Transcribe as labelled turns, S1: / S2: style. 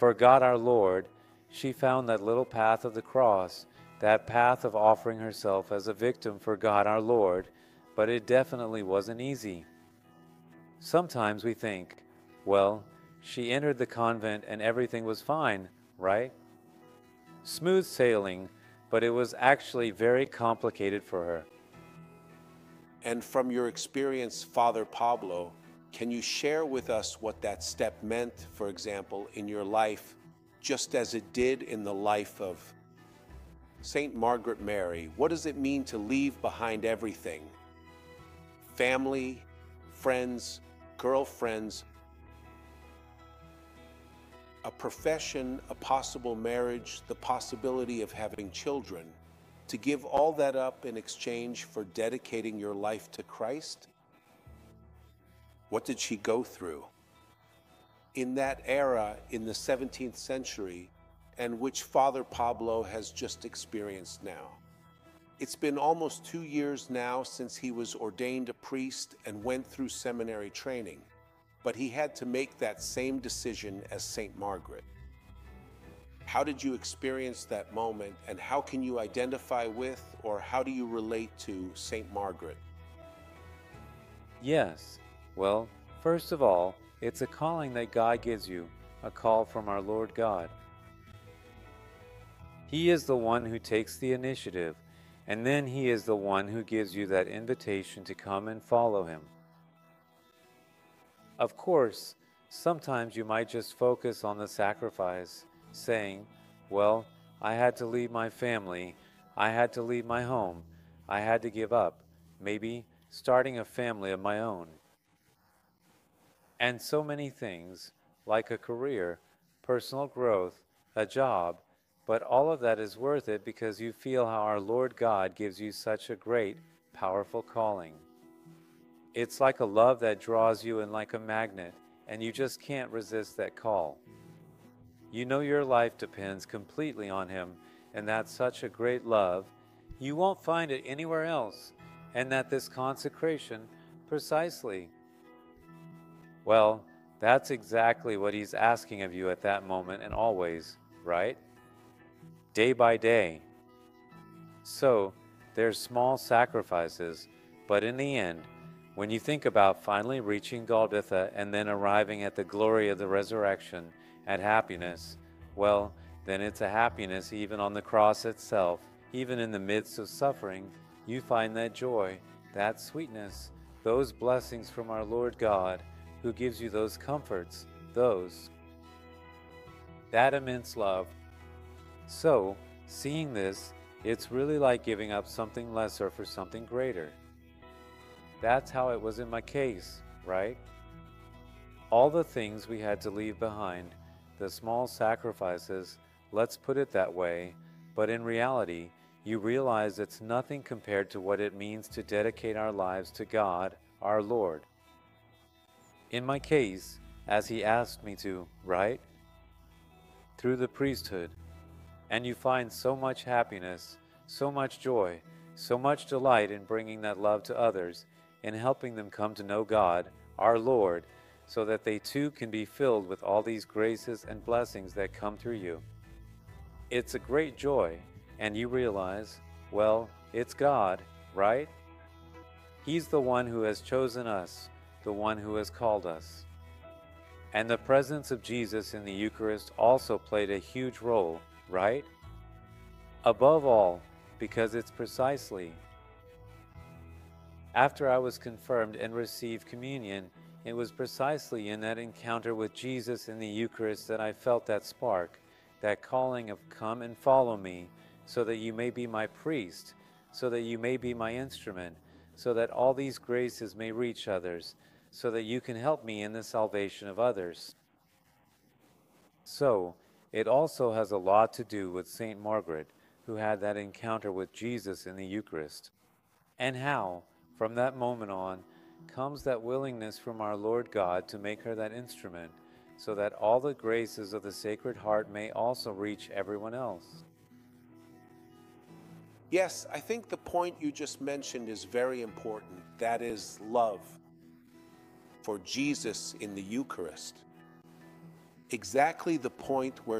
S1: for God our Lord, she found that little path of the cross, that path of offering herself as a victim for God our Lord, but it definitely wasn't easy. Sometimes we think, well, she entered the convent and everything was fine, right? Smooth sailing, but it was actually very complicated for her.
S2: And from your experience, Father Pablo, can you share with us what that step meant, for example, in your life, just as it did in the life of St. Margaret Mary? What does it mean to leave behind everything? Family, friends, girlfriends, a profession, a possible marriage, the possibility of having children, to give all that up in exchange for dedicating your life to Christ? What did she go through? In that era, in the 17th century, and which Father Pablo has just experienced now. It's been almost 2 years now since he was ordained a priest and went through seminary training, but he had to make that same decision as St. Margaret. How did you experience that moment, and how can you identify with, or how do you relate to St. Margaret?
S1: Yes, well, first of all, it's a calling that God gives you, a call from our Lord God. He is the one who takes the initiative, and then He is the one who gives you that invitation to come and follow Him. Of course, sometimes you might just focus on the sacrifice, saying, well, I had to leave my family, I had to leave my home, I had to give up, maybe starting a family of my own. And so many things, like a career, personal growth, a job, but all of that is worth it because you feel how our Lord God gives you such a great, powerful calling. It's like a love that draws you in like a magnet, and you just can't resist that call. You know your life depends completely on Him, and that's such a great love. You won't find it anywhere else, and that this consecration, precisely. Well, that's exactly what He's asking of you at that moment and always, right? Day by day. So, there's small sacrifices, but in the end, when you think about finally reaching Golgotha and then arriving at the glory of the resurrection, at happiness, well, then it's a happiness even on the cross itself. Even in the midst of suffering, you find that joy, that sweetness, those blessings from our Lord God, who gives you those comforts, that immense love. So, seeing this, it's really like giving up something lesser for something greater. That's how it was in my case, right? All the things we had to leave behind, the small sacrifices, let's put it that way, but in reality, you realize it's nothing compared to what it means to dedicate our lives to God, our Lord. In my case, as He asked me to, right? Through the priesthood. And you find so much happiness, so much joy, so much delight in bringing that love to others, in helping them come to know God, our Lord, so that they too can be filled with all these graces and blessings that come through you. It's a great joy, and you realize, well, it's God, right? He's the one who has chosen us, the one who has called us. And the presence of Jesus in the Eucharist also played a huge role, right? Above all, because it's precisely after I was confirmed and received communion, it was precisely in that encounter with Jesus in the Eucharist that I felt that spark, that calling of come and follow me, so that you may be my priest, so that you may be my instrument, so that all these graces may reach others, so that you can help me in the salvation of others. So, it also has a lot to do with St. Margaret, who had that encounter with Jesus in the Eucharist, and how, from that moment on, comes that willingness from our Lord God to make her that instrument, so that all the graces of the Sacred Heart may also reach everyone else.
S2: Yes, I think the point you just mentioned is very important. That is love for Jesus in the Eucharist. exactly the point where